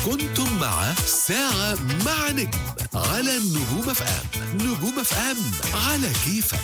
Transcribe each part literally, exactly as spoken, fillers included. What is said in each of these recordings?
كنتم مع ساعة مع نجم على النجوم اف ام. نجوم اف ام على كيفك.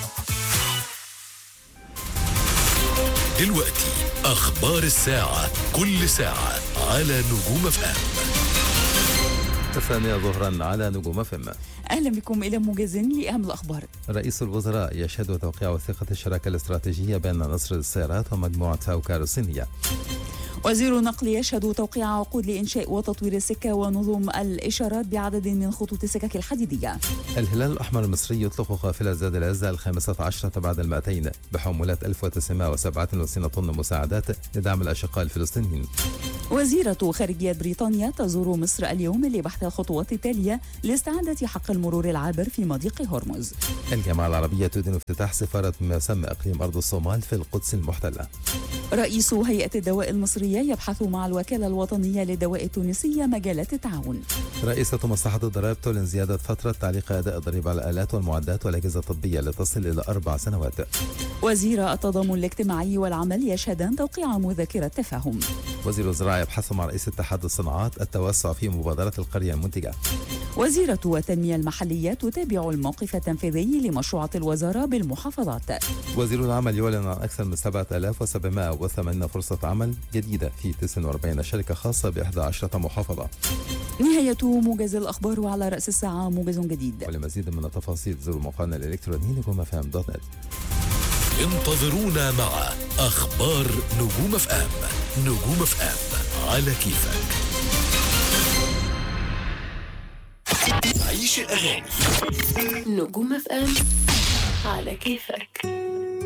دلوقتي أخبار الساعة، كل ساعة على نجوم اف ام. الثانية ظهرا على نجوم اف ام. أهلا بكم إلى موجز لأهم الأخبار. رئيس الوزراء يشهد توقيع وثيقة الشراكة الاستراتيجية بين نصر للسيارات ومجموعة ساوكار الصينية. وزير النقل يشهد توقيع عقود لإنشاء وتطوير السكة ونظم الإشارات بعدد من خطوط السكك الحديدية. الهلال الأحمر المصري يطلق قافلة زاد العزة الخامسة عشرة بعد المائتين بحمولات ألف وتسعمائة وسبعة وستين طن مساعدات لدعم الأشقاء الفلسطينيين. وزيرة خارجية بريطانيا تزور مصر اليوم لبحث الخطوات التالية لاستعادة حق المرور العابر في مضيق هرمز. الجامعة العربية تدين افتتاح سفارة ما يسمى إقليم أرض الصومال في القدس المحتلة. رئيس هيئة الدواء المصرية يبحث مع الوكالة الوطنية للدواء التونسية مجالات التعاون. رئيسة مصلحة الضرائب تعلن زيادة فترة تعليق أداء الضريبة على الآلات والمعدات والأجهزة الطبية لتصل إلى أربع سنوات. وزير التضامن الاجتماعي والعمل يشهدان توقيع مذكرة تفاهم. وزير الزراعة يبحث مع رئيس اتحاد الصناعات التوسع في مبادرة القرية المنتجة. وزيرة التنمية المحلية تتابع الموقف التنفيذي لمشروعات الوزارة بالمحافظات. وزير العمل يعلن عن أكثر من سبعة آلاف وسبعمائة وثمانين فرصة عمل جديدة في تسعة وأربعين شركة خاصة بإحدى عشرة محافظة. نهاية موجز الأخبار، وعلى رأس الساعة موجز جديد. ولمزيد من التفاصيل زوروا موقعنا الإلكتروني نجوم اف ام دوت نت. انتظرونا مع أخبار نجوم اف ام. نجوم اف ام على كيفك. عيش الأغاني. نجوم اف ام على كيفك.